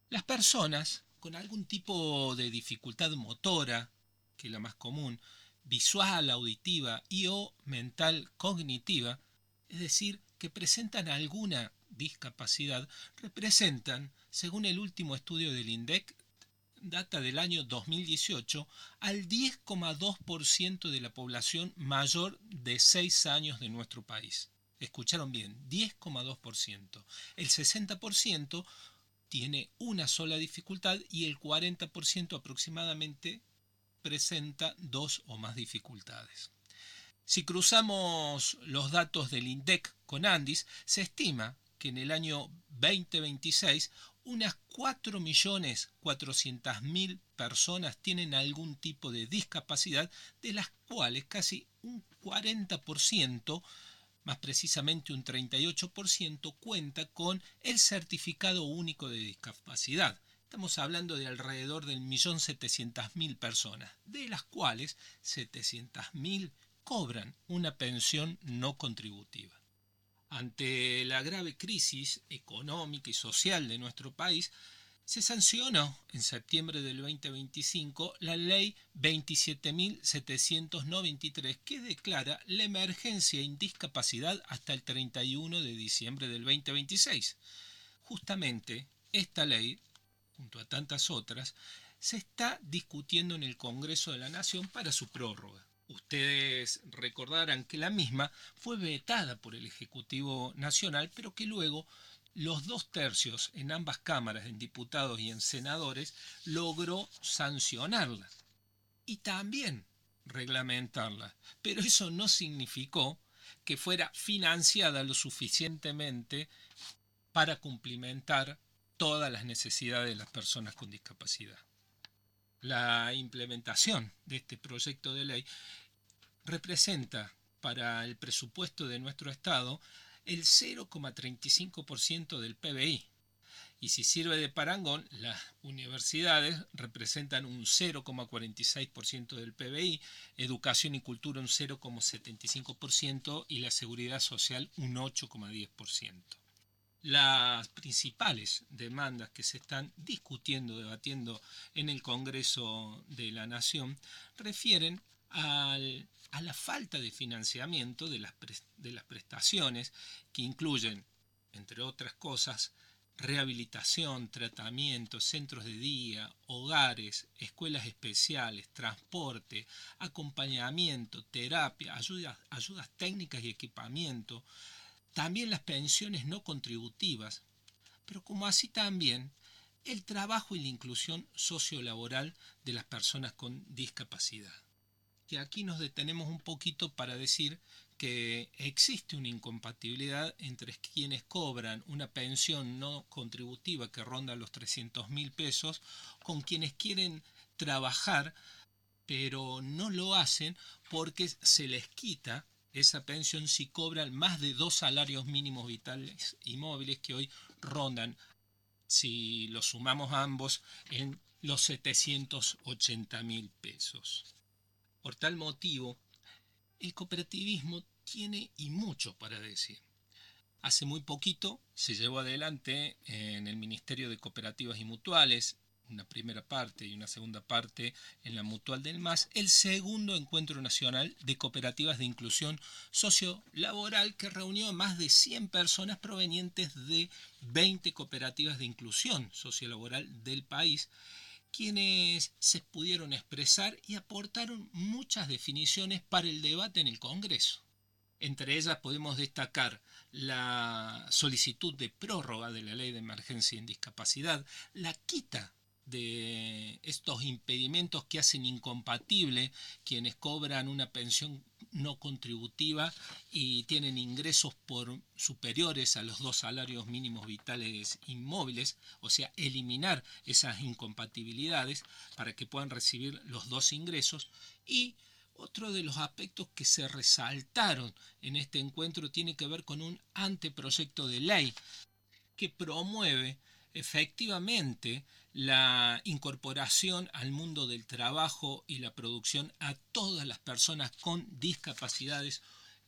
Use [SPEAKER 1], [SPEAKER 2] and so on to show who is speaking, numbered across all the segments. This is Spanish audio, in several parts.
[SPEAKER 1] Las personas con algún tipo de dificultad motora, que es la más común, visual, auditiva y o mental cognitiva, es decir, que presentan alguna discapacidad, representan, según el último estudio del INDEC, data del año 2018, al 10,2% de la población mayor de 6 años de nuestro país. Escucharon bien, 10,2%. El 60% tiene una sola dificultad y el 40% aproximadamente presenta dos o más dificultades. Si cruzamos los datos del INDEC con ANDIS, se estima que en el año 2026 unas 4.400.000 personas tienen algún tipo de discapacidad, de las cuales casi un 40%, más precisamente un 38%, cuenta con el certificado único de discapacidad. Estamos hablando de alrededor del 1.700.000 personas, de las cuales 700.000 cobran una pensión no contributiva. Ante la grave crisis económica y social de nuestro país, se sancionó en septiembre del 2025 la ley 27.793 que declara la emergencia en discapacidad hasta el 31 de diciembre del 2026. Justamente esta ley, junto a tantas otras, se está discutiendo en el Congreso de la Nación para su prórroga. Ustedes recordarán que la misma fue vetada por el Ejecutivo Nacional, pero que luego los 2/3 en ambas cámaras, en diputados y en senadores, logró sancionarla y también reglamentarla. Pero eso no significó que fuera financiada lo suficientemente para cumplimentar todas las necesidades de las personas con discapacidad. La implementación de este proyecto de ley representa para el presupuesto de nuestro Estado el 0,35% del PBI. Y si sirve de parangón, las universidades representan un 0,46% del PBI, educación y cultura un 0,75% y la seguridad social un 8,10%. Las principales demandas que se están discutiendo, debatiendo en el Congreso de la Nación refieren a la falta de financiamiento de las prestaciones que incluyen, entre otras cosas, rehabilitación, tratamiento, centros de día, hogares, escuelas especiales, transporte, acompañamiento, terapia, ayudas técnicas y equipamiento, también las pensiones no contributivas, pero como así también el trabajo y la inclusión sociolaboral de las personas con discapacidad. Y aquí nos detenemos un poquito para decir que existe una incompatibilidad entre quienes cobran una pensión no contributiva que ronda los 300.000 pesos con quienes quieren trabajar pero no lo hacen porque se les quita esa pensión si cobran más de 2 salarios mínimos vitales y móviles que hoy rondan, si los sumamos ambos, en los 780.000 pesos. Por tal motivo, el cooperativismo tiene y mucho para decir. Hace muy poquito se llevó adelante en el Ministerio de Cooperativas y Mutuales, una primera parte y una segunda parte en la Mutual del MAS, el segundo Encuentro Nacional de Cooperativas de Inclusión Sociolaboral que reunió a más de 100 personas provenientes de 20 cooperativas de inclusión sociolaboral del país, quienes se pudieron expresar y aportaron muchas definiciones para el debate en el Congreso. Entre ellas podemos destacar la solicitud de prórroga de la ley de emergencia en discapacidad, la quita de estos impedimentos que hacen incompatible quienes cobran una pensión no contributiva y tienen ingresos por superiores a los 2 salarios mínimos vitales inmóviles, o sea, eliminar esas incompatibilidades para que puedan recibir los dos ingresos. Y otro de los aspectos que se resaltaron en este encuentro tiene que ver con un anteproyecto de ley que promueve efectivamente la incorporación al mundo del trabajo y la producción a todas las personas con discapacidades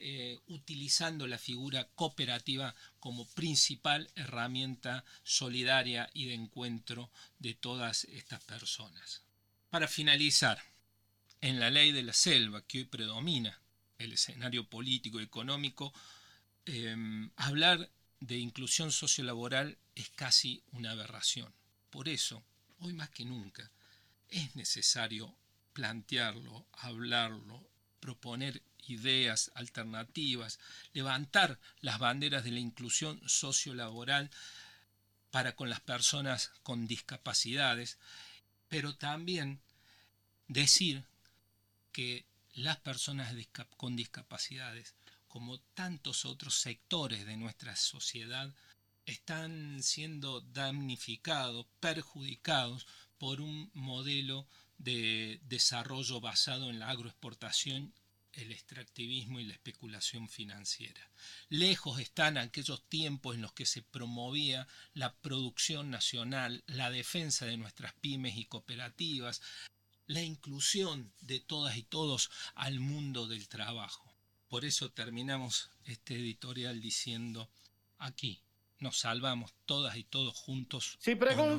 [SPEAKER 1] utilizando la figura cooperativa como principal herramienta solidaria y de encuentro de todas estas personas. Para finalizar, en la ley de la selva que hoy predomina el escenario político y económico, hablar de inclusión sociolaboral es casi una aberración. Por eso, hoy más que nunca, es necesario plantearlo, hablarlo, proponer ideas alternativas, levantar las banderas de la inclusión sociolaboral para con las personas con discapacidades, pero también decir que las personas con discapacidades, como tantos otros sectores de nuestra sociedad, están siendo damnificados, perjudicados por un modelo de desarrollo basado en la agroexportación, el extractivismo y la especulación financiera. Lejos están aquellos tiempos en los que se promovía la producción nacional, la defensa de nuestras pymes y cooperativas, la inclusión de todas y todos al mundo del trabajo. Por eso terminamos este editorial diciendo: aquí nos salvamos todas y todos juntos
[SPEAKER 2] Si
[SPEAKER 1] o nos